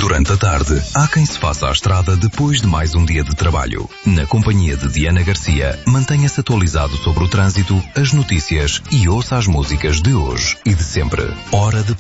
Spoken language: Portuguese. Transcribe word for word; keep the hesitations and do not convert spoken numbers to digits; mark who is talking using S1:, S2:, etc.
S1: Durante a tarde, há quem se faça à estrada depois de mais um dia de trabalho. Na companhia de Diana Garcia, mantenha-se atualizado sobre o trânsito, as notícias e ouça as músicas de hoje e de sempre. Hora de